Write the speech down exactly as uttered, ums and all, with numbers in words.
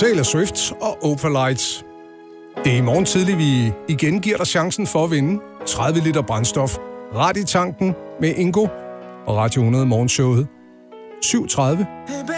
Taylor Swift og Opal Lights. Det er i morgen tidlig, vi igen giver dig chancen for at vinde tredive liter brændstof. Ret i tanken med Ingo og Radio hundrede morgenshowet syv tredive.